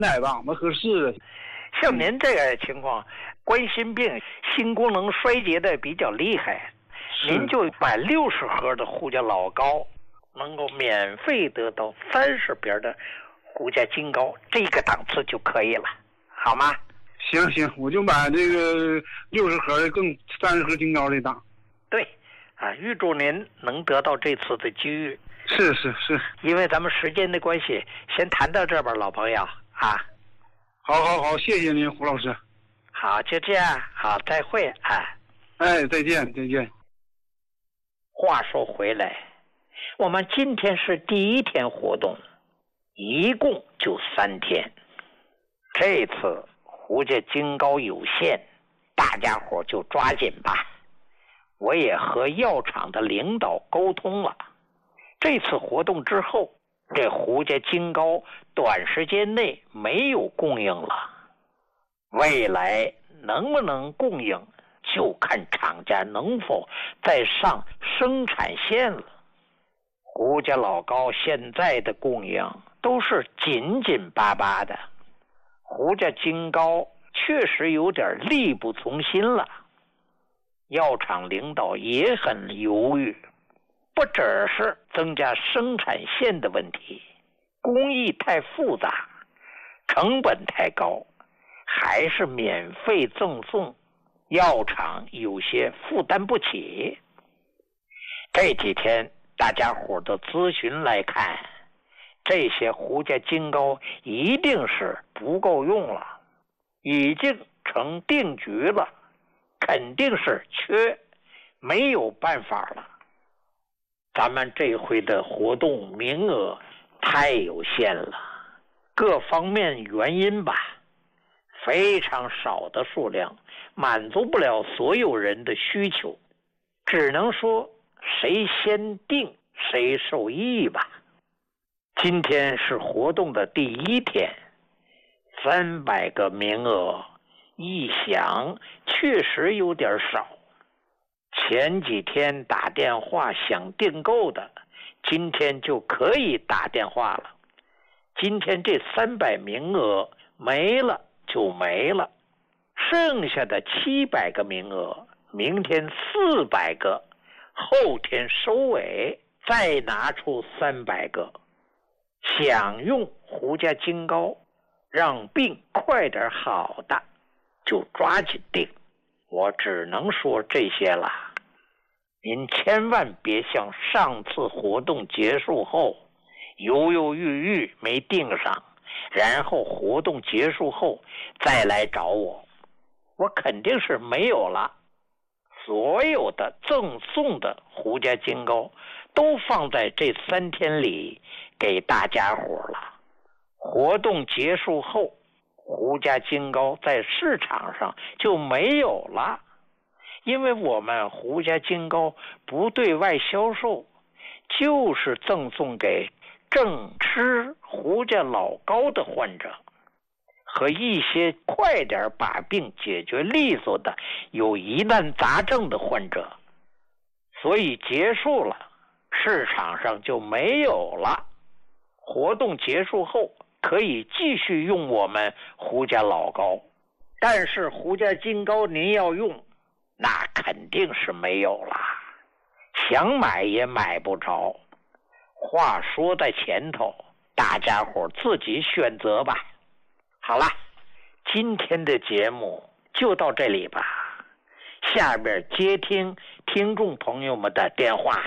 哪档子合适的。 像您这个情况，冠心病、心功能衰竭的比较厉害，您就买60盒的胡家老高，能够免费得到30瓶的胡家金高，这个档次就可以了，好吗？ 行，我就把这个60盒的更30盒金高的档。对， 预祝您能得到这次的机遇。 是， 因为咱们时间的关系，先谈到这边，老朋友啊。 好，谢谢您，胡老师。 好，就这样，好，再会啊。 再见。 话说回来，我们今天是第1天活动，一共就3天。这次胡家金高有限，大家伙就抓紧吧。我也和药厂的领导沟通了，这次活动之后，这胡家金高短时间内没有供应了，未来能不能供应，就看厂家能否再上生产线了。胡家老高现在的供应都是紧紧巴巴的，胡家金高确实有点力不从心了。药厂领导也很犹豫，不只是增加生产线的问题，工艺太复杂，成本太高，还是免费赠送，药厂有些负担不起。这几天大家伙的咨询来看，这些胡家金高一定是不够用了，已经成定局了，肯定是缺，没有办法了。咱们这回的活动名额太有限了，各方面原因吧，非常少的数量满足不了所有人的需求，只能说谁先定谁受益吧。今天是活动的第1天，300个名额，一想确实有点少。前几天打电话想订购的，今天就可以打电话了。今天这300名额没了就没了，剩下的700个名额，明天400个，后天收尾，再拿出300个。想用胡家金高让病快点好的，就抓紧订。我只能说这些了，您千万别像上次活动结束后犹犹豫豫没订上，然后活动结束后再来找我，我肯定是没有了。所有的赠送的胡家金高都放在这3天里给大家伙了。活动结束后，胡家金高在市场上就没有了，因为我们胡家金高不对外销售，就是赠送给正吃胡家老高的患者和一些快点把病解决利索的有疑难杂症的患者，所以结束了，市场上就没有了。活动结束后可以继续用我们胡家老高，但是胡家金高您要用，那肯定是没有了，想买也买不着。话说在前头，大家伙自己选择吧。好了，今天的节目就到这里吧，下边接听听众朋友们的电话。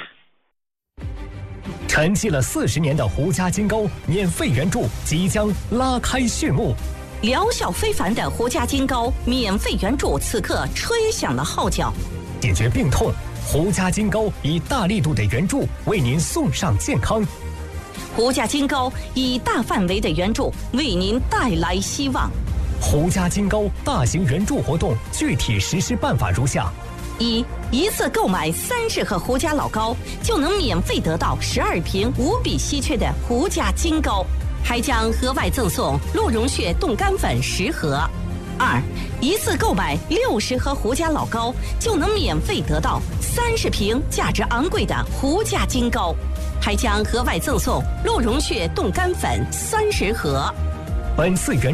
沉寂了40年的胡家金高免费援助即将拉开序幕， 疗效非凡的胡家金高免费援助此刻吹响了号角。 解决病痛，胡家金高以大力度的援助为您送上健康。 胡家金高以大范围的援助为您带来希望。 胡家金高大型援助活动具体实施办法如下： 一次购买30盒胡家老高，就能免费得到12瓶无比稀缺的胡家金高，还将额外赠送鹿茸血冻干粉10盒。一次购买60盒胡家老高，就能免费得到30瓶价值昂贵的胡家金高，还将额外赠送鹿茸血冻干粉30盒。 本次原